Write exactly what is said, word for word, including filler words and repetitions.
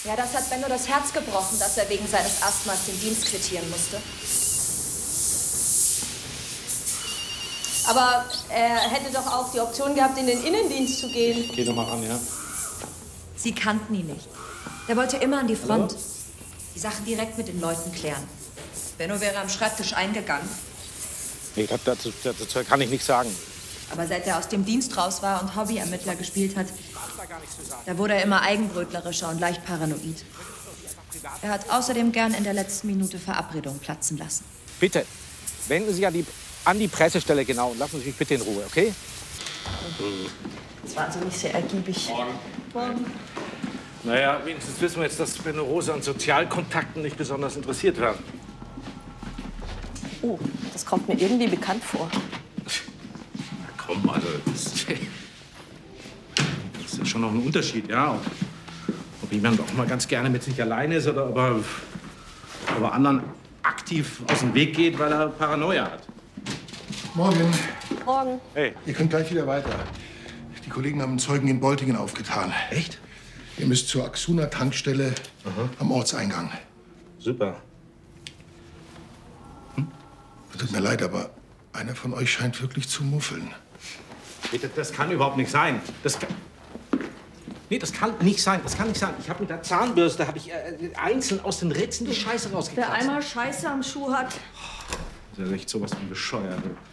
Ja, das hat Benno das Herz gebrochen, dass er wegen seines Asthmas den Dienst quittieren musste. Aber er hätte doch auch die Option gehabt, in den Innendienst zu gehen. Ich geh doch mal ran, ja? Sie kannten ihn nicht. Der wollte immer an die Front. Hallo? Die Sachen direkt mit den Leuten klären. Benno wäre am Schreibtisch eingegangen. Nee, dazu, dazu kann ich nichts sagen. Aber seit er aus dem Dienst raus war und Hobbyermittler gespielt hat, da wurde er immer eigenbrötlerischer und leicht paranoid. Er hat außerdem gern in der letzten Minute Verabredungen platzen lassen. Bitte, wenden Sie an die, an die Pressestelle genau und lassen Sie mich bitte in Ruhe, okay? Das war also nicht sehr ergiebig. Morgen. Morgen. Naja, wenigstens wissen wir jetzt, dass Benno Rose an Sozialkontakten nicht besonders interessiert war. Oh, das kommt mir irgendwie bekannt vor. Na komm, also, das, das ist ja schon noch ein Unterschied, ja. Ob, ob jemand auch mal ganz gerne mit sich alleine ist oder ob er, ob er anderen aktiv aus dem Weg geht, weil er Paranoia hat. Morgen. Morgen. Hey. Ihr könnt gleich wieder weiter. Die Kollegen haben einen Zeugen in Boltingen aufgetan. Echt? Ihr müsst zur Axuna-Tankstelle am Ortseingang. Super. Hm? Tut mir leid, aber einer von euch scheint wirklich zu muffeln. Das, das kann überhaupt nicht sein. Das kann, nee, das kann nicht sein. Das kann nicht sein. Ich habe mit der Zahnbürste hab ich, äh, einzeln aus den Ritzen die Scheiße rausgekratzt. Wer einmal Scheiße am Schuh hat. Das ist ja echt sowas von bescheuert.